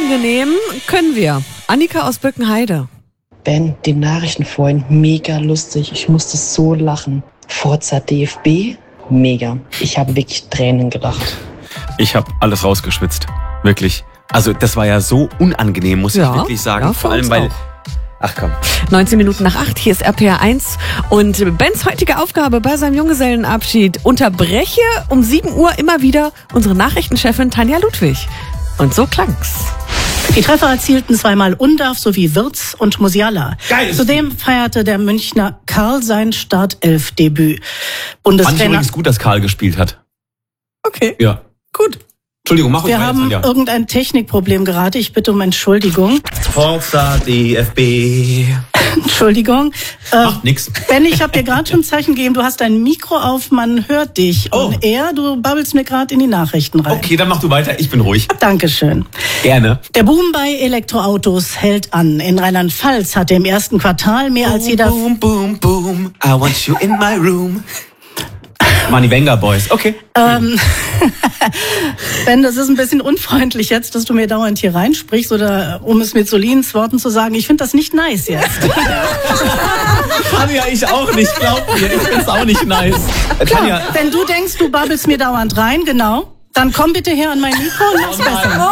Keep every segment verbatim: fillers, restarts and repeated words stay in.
unangenehm können wir. Annika aus Birkenheide. Ben, die Nachrichten vorhin, mega lustig. Ich musste so lachen. Forza D F B, mega. Ich habe wirklich Tränen gelacht. Ich habe alles rausgeschwitzt. Wirklich. Also das war ja so unangenehm, muss Ja, ich wirklich sagen. ja, Vor für allem, uns weil... auch. Ach komm. neunzehn Minuten nach acht, hier ist R P R eins. Und Bens heutige Aufgabe bei seinem Junggesellenabschied: Unterbreche um sieben Uhr immer wieder unsere Nachrichtenchefin Tanja Ludwig. Und so klang's. Die Treffer erzielten zweimal Undarf sowie Wirtz und Musiala. Geil. Zudem feierte der Münchner Karl sein Startelf-Debüt. Fand ich Bundestrainer. übrigens gut, dass Karl gespielt hat. Okay, Ja. gut. Entschuldigung, mach ruhig Wir weiter, haben Tanja. irgendein Technikproblem gerade. Ich bitte um Entschuldigung. Forza D F B. Entschuldigung. Äh, Macht nix. Ben, ich habe dir gerade schon ein Zeichen gegeben. Du hast dein Mikro auf, man hört dich. Oh. Und er, du babbelst mir gerade in die Nachrichten rein. Okay, dann mach du weiter. Ich bin ruhig. Dankeschön. Gerne. Der Boom bei Elektroautos hält an. In Rheinland-Pfalz hatte im ersten Quartal mehr als jeder... Boom, boom, boom. I want you in my room. Money Wenger Boys. Okay. Ähm, Ben, das ist ein bisschen unfreundlich jetzt, dass du mir dauernd hier reinsprichst oder um es mit Solins Worten zu sagen, ich finde das nicht nice jetzt. Tanja, ich auch nicht. Glaub mir, ich find's auch nicht nice. Äh, Tanja, Wenn du denkst, du babbelst mir dauernd rein, genau, dann komm bitte her an mein Mikro und mach's besser.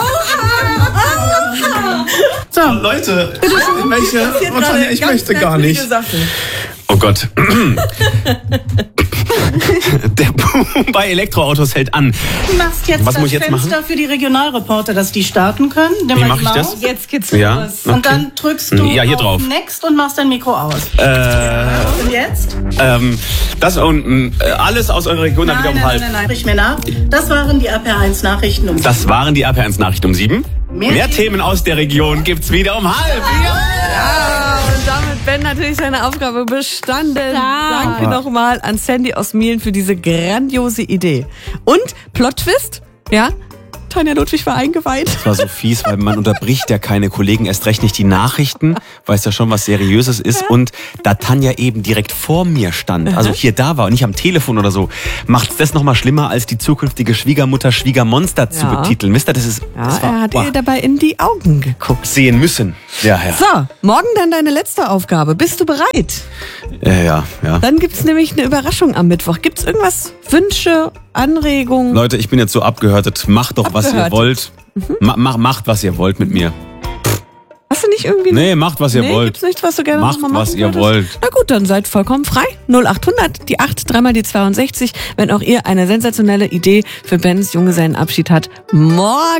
So, Leute, welche? Oh, Tanja, ich möchte gar nicht. Oh Gott. Der Boom bei Elektroautos hält an. du machst jetzt Was das muss ich jetzt Fenster machen? für die Regionalreporter, dass die starten können. Nimm Wie mal mache die ich das? Maus. Jetzt geht's Ja. los. Okay. Und dann drückst du Ja, hier auf drauf. Next und machst dein Mikro aus. Äh, Und jetzt? ähm, das und äh, alles aus eurer Region dann wieder Nein, um nein, halb. nein, nein, sprich mir nach. Das waren die R P R eins Nachrichten um Das waren die R P R eins Nachrichten um sieben. Mehr Mehr Themen aus der Region gibt's wieder um halb. Ja, und damit Ben natürlich seine Aufgabe bestanden. Danke nochmal an Sandy aus Mielen für diese grandiose Idee. Und Plot-Twist, ja, Tanja Ludwig war eingeweiht. Das war so fies, weil man unterbricht ja keine Kollegen, erst recht nicht die Nachrichten, weiß ja schon, was Seriöses ist. Und da Tanja eben direkt vor mir stand, also hier da war und nicht am Telefon oder so, macht's das nochmal schlimmer, als die zukünftige Schwiegermutter Schwiegermonster zu Ja. betiteln. Wisst ihr, das ist, Ja, das war, er hat boah, ihr dabei in die Augen geguckt. sehen müssen. Ja, ja. So, morgen dann deine letzte Aufgabe. Bist du bereit? Äh, ja, ja. Dann gibt's nämlich eine Überraschung am Mittwoch. Gibt's irgendwas, Wünsche, Anregungen? Leute, ich bin jetzt so abgehörtet. Macht doch, was ihr Abgehörtet. wollt. Ma mach, macht, was ihr wollt mit mir. Hast du nicht irgendwie... Nee, macht, was ihr nee, wollt. gibt's nichts, was du gerne Macht, noch mal was machen ihr würdest? wollt. Na gut, dann seid vollkommen frei. null acht hundert, die acht, dreimal die zweiundsechzig. Wenn auch ihr eine sensationelle Idee für Bens Junggesellenabschied habt. Morgen